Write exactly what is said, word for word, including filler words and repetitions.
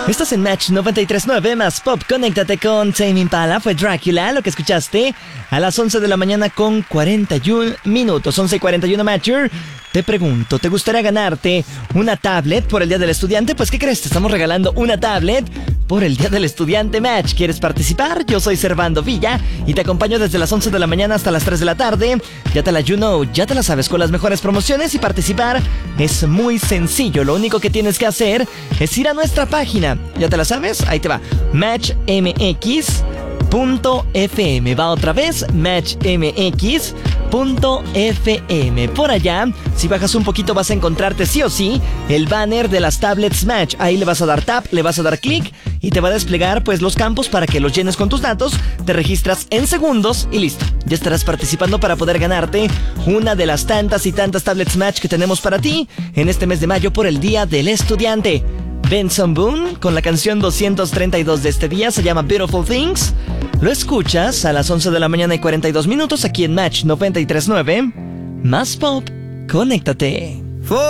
Estás en Match noventa y tres punto nueve más Pop. Conéctate con Tame Impala. Fue Drácula lo que escuchaste a las once de la mañana con cuarenta y un minutos. once y cuarenta y uno, Matcher. Te pregunto, ¿te gustaría ganarte una tablet por el Día del Estudiante? Pues, ¿qué crees? Te estamos regalando una tablet por el Día del Estudiante, Match. ¿Quieres participar? Yo soy Servando Villa y te acompaño desde las once de la mañana hasta las tres de la tarde. Ya te la you know, ya te la sabes, con las mejores promociones, y participar es muy sencillo. Lo único que tienes que hacer es ir a nuestra página. ¿Ya te la sabes? Ahí te va. match m x punto f m. Va otra vez. match m x punto f m. Por allá, si bajas un poquito, vas a encontrarte sí o sí el banner de las tablets Match. Ahí le vas a dar tap, le vas a dar clic y te va a desplegar pues los campos para que los llenes con tus datos. Te registras en segundos y listo. Ya estarás participando para poder ganarte una de las tantas y tantas tablets Match que tenemos para ti en este mes de mayo por el Día del Estudiante. Benson Boone con la canción doscientos treinta y dos de este día, se llama Beautiful Things. Lo escuchas a las once de la mañana y cuarenta y dos minutos aquí en Match noventa y tres punto nueve. Más Pop, conéctate.